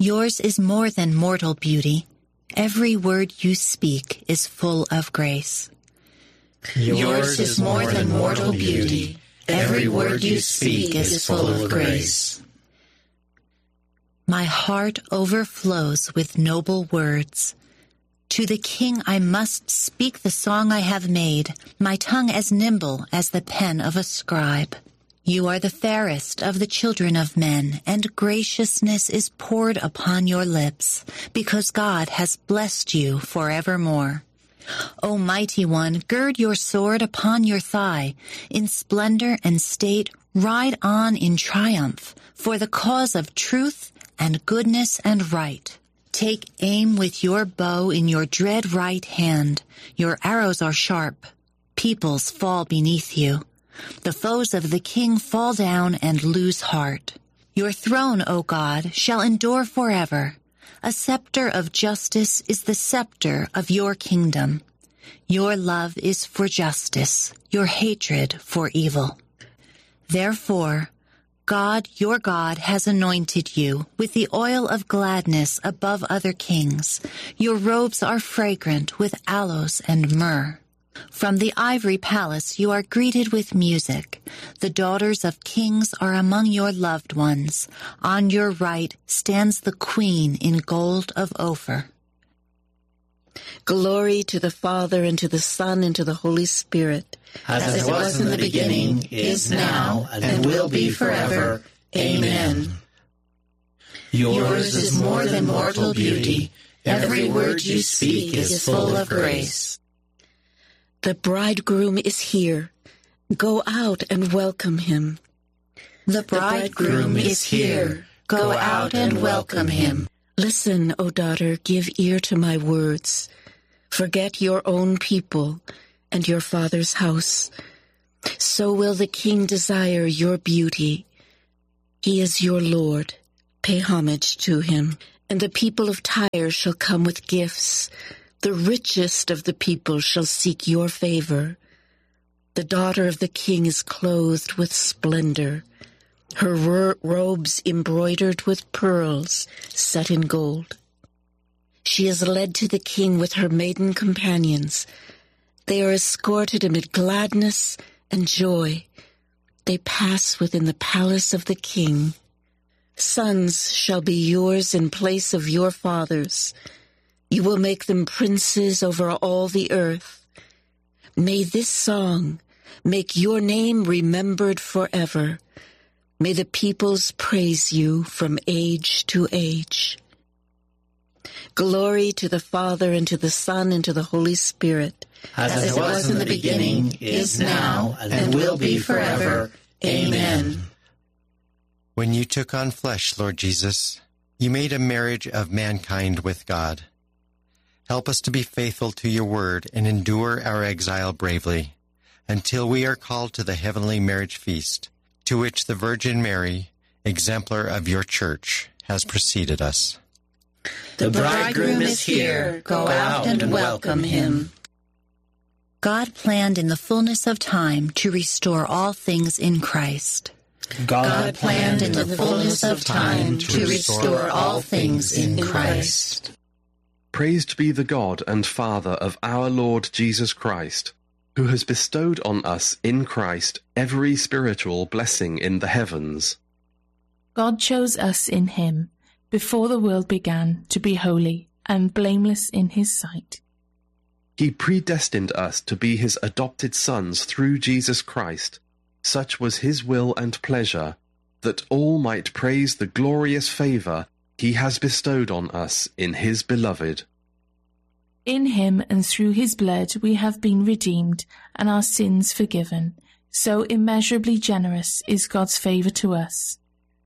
Yours is more than mortal beauty. Every word you speak is full of grace. Yours is more than mortal beauty. Every word you speak is full of grace. My heart overflows with noble words. To the King I must speak the song I have made, my tongue as nimble as the pen of a scribe. You are the fairest of the children of men, and graciousness is poured upon your lips, because God has blessed you forevermore. O mighty one, gird your sword upon your thigh. In splendor and state, ride on in triumph, for the cause of truth and goodness and right. Take aim with your bow in your dread right hand. Your arrows are sharp. Peoples fall beneath you. The foes of the King fall down and lose heart. Your throne, O God, shall endure forever. A scepter of justice is the scepter of your kingdom. Your love is for justice, your hatred for evil. Therefore, God, your God, has anointed you with the oil of gladness above other kings. Your robes are fragrant with aloes and myrrh. From the ivory palace you are greeted with music. The daughters of kings are among your loved ones. On your right stands the queen in gold of Ophir. Glory to the Father, and to the Son, and to the Holy Spirit. As it was in the beginning, is now, and will be forever. Amen. Yours is more than mortal beauty. Every word you speak is full of grace. The bridegroom is here. Go out and welcome him. The bridegroom is here. Go out and welcome him. Listen, O daughter, give ear to my words. Forget your own people and your father's house. So will the King desire your beauty. He is your Lord. Pay homage to him. And the people of Tyre shall come with gifts. The richest of the people shall seek your favor. The daughter of the King is clothed with splendor. Her robes embroidered with pearls set in gold. She is led to the King with her maiden companions. They are escorted amid gladness and joy. They pass within the palace of the King. Sons shall be yours in place of your fathers. You will make them princes over all the earth. May this song make your name remembered forever. May the peoples praise you from age to age. Glory to the Father, and to the Son, and to the Holy Spirit. As it was in the beginning, is now, and will be forever. Amen. When you took on flesh, Lord Jesus, you made a marriage of mankind with God. Help us to be faithful to your word and endure our exile bravely, until we are called to the heavenly marriage feast, to which the Virgin Mary, exemplar of your church, has preceded us. The bridegroom is here. Go out and welcome him. God planned in the fullness of time to restore all things in Christ. God planned in the fullness of time to restore all things in Christ. Praised be the God and Father of our Lord Jesus Christ, who has bestowed on us in Christ every spiritual blessing in the heavens. God chose us in him, before the world began, to be holy and blameless in his sight. He predestined us to be his adopted sons through Jesus Christ. Such was his will and pleasure, that all might praise the glorious favour he has bestowed on us in his beloved. In him and through his blood we have been redeemed and our sins forgiven. So immeasurably generous is God's favour to us.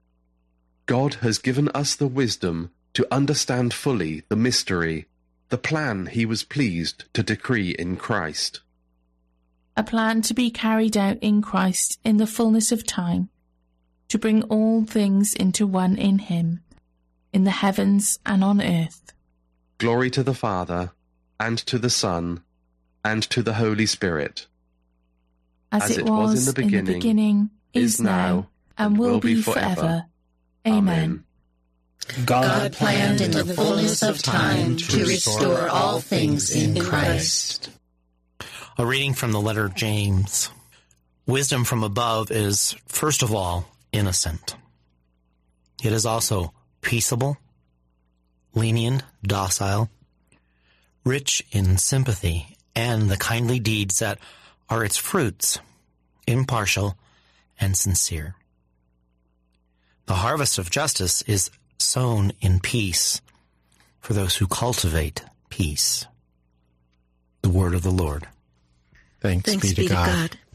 God has given us the wisdom to understand fully the mystery, the plan he was pleased to decree in Christ. A plan to be carried out in Christ in the fullness of time, to bring all things into one in him, in the heavens and on earth. Glory to the Father, and to the Son, and to the Holy Spirit. As it was in the beginning, is now, and will be forever. Amen. God planned in the fullness of time to restore all things in Christ. A reading from the letter of James. Wisdom from above is, first of all, innocent. It is also peaceable, lenient, docile, rich in sympathy and the kindly deeds that are its fruits, impartial and sincere. The harvest of justice is sown in peace for those who cultivate peace. The word of the Lord. Thanks be to God.